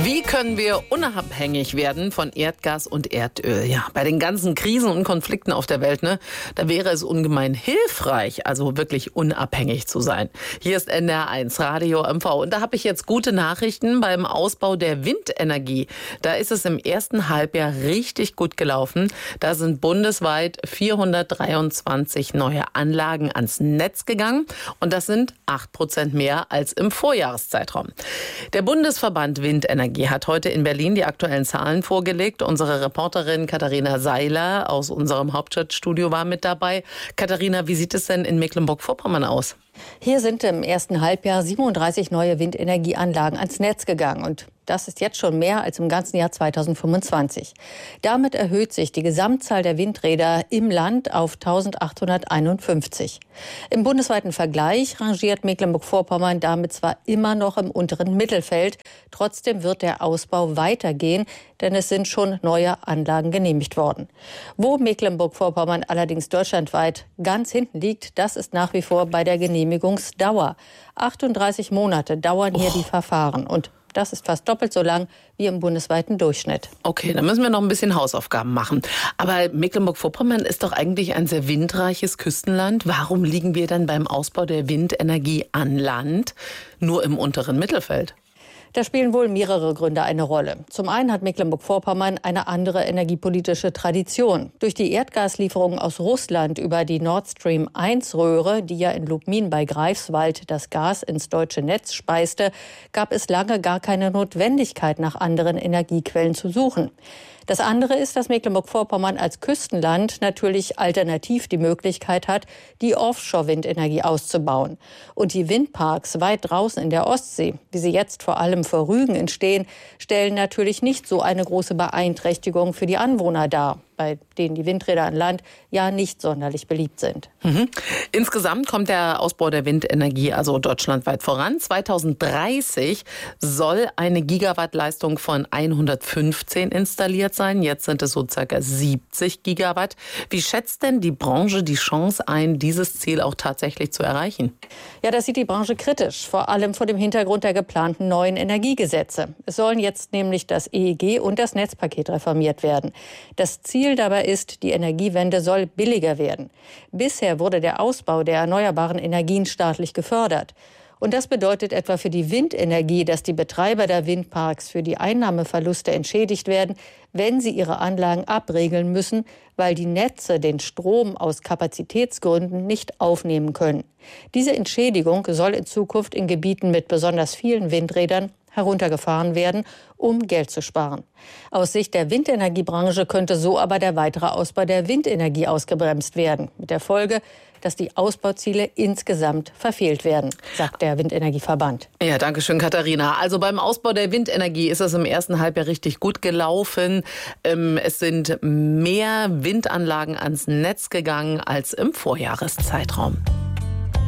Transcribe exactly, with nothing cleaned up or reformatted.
Wie können wir unabhängig werden von Erdgas und Erdöl? Ja, bei den ganzen Krisen und Konflikten auf der Welt, ne, da wäre es ungemein hilfreich, also wirklich unabhängig zu sein. Hier ist N D R eins Radio M V und da habe ich jetzt gute Nachrichten beim Ausbau der Windenergie. Da ist es im ersten Halbjahr richtig gut gelaufen. Da sind bundesweit vierhundertdreiundzwanzig neue Anlagen ans Netz gegangen und das sind acht Prozent mehr als im Vorjahreszeitraum. Der Bundesverband Windenergie hat heute in Berlin die aktuellen Zahlen vorgelegt. Unsere Reporterin Katharina Seiler aus unserem Hauptstadtstudio war mit dabei. Katharina, wie sieht es denn in Mecklenburg-Vorpommern aus? Hier sind im ersten Halbjahr siebenunddreißig neue Windenergieanlagen ans Netz gegangen. Und das ist jetzt schon mehr als im ganzen Jahr zweitausendfünfundzwanzig. Damit erhöht sich die Gesamtzahl der Windräder im Land auf eintausendachthunderteinundfünfzig. Im bundesweiten Vergleich rangiert Mecklenburg-Vorpommern damit zwar immer noch im unteren Mittelfeld. Trotzdem wird der Ausbau weitergehen, denn es sind schon neue Anlagen genehmigt worden. Wo Mecklenburg-Vorpommern allerdings deutschlandweit ganz hinten liegt, das ist nach wie vor bei der Genehmigungsdauer. achtunddreißig Monate dauern hier oh. die Verfahren und das ist fast doppelt so lang wie im bundesweiten Durchschnitt. Okay, dann müssen wir noch ein bisschen Hausaufgaben machen. Aber Mecklenburg-Vorpommern ist doch eigentlich ein sehr windreiches Küstenland. Warum liegen wir dann beim Ausbau der Windenergie an Land nur im unteren Mittelfeld? Da spielen wohl mehrere Gründe eine Rolle. Zum einen hat Mecklenburg-Vorpommern eine andere energiepolitische Tradition. Durch die Erdgaslieferungen aus Russland über die Nord Stream eins Röhre, die ja in Lubmin bei Greifswald das Gas ins deutsche Netz speiste, gab es lange gar keine Notwendigkeit, nach anderen Energiequellen zu suchen. Das andere ist, dass Mecklenburg-Vorpommern als Küstenland natürlich alternativ die Möglichkeit hat, die Offshore-Windenergie auszubauen. Und die Windparks weit draußen in der Ostsee, wie sie jetzt vor allem vor Rügen entstehen, stellen natürlich nicht so eine große Beeinträchtigung für die Anwohner dar, bei denen die Windräder an Land ja nicht sonderlich beliebt sind. Mhm. Insgesamt kommt der Ausbau der Windenergie also deutschlandweit voran. zweitausenddreißig soll eine Gigawattleistung von hundertfünfzehn installiert sein. Jetzt sind es so circa siebzig Gigawatt. Wie schätzt denn die Branche die Chance ein, dieses Ziel auch tatsächlich zu erreichen? Ja, das sieht die Branche kritisch, vor allem vor dem Hintergrund der geplanten neuen Energiegesetze. Es sollen jetzt nämlich das E E G und das Netzpaket reformiert werden. Das Ziel dabei ist, die Energiewende soll billiger werden. Bisher wurde der Ausbau der erneuerbaren Energien staatlich gefördert. Und das bedeutet etwa für die Windenergie, dass die Betreiber der Windparks für die Einnahmeverluste entschädigt werden, wenn sie ihre Anlagen abregeln müssen, weil die Netze den Strom aus Kapazitätsgründen nicht aufnehmen können. Diese Entschädigung soll in Zukunft in Gebieten mit besonders vielen Windrädern heruntergefahren werden, um Geld zu sparen. Aus Sicht der Windenergiebranche könnte so aber der weitere Ausbau der Windenergie ausgebremst werden. Mit der Folge, dass die Ausbauziele insgesamt verfehlt werden, sagt der Windenergieverband. Ja, danke schön, Katharina. Also beim Ausbau der Windenergie ist es im ersten Halbjahr richtig gut gelaufen. Es sind mehr Windanlagen ans Netz gegangen als im Vorjahreszeitraum.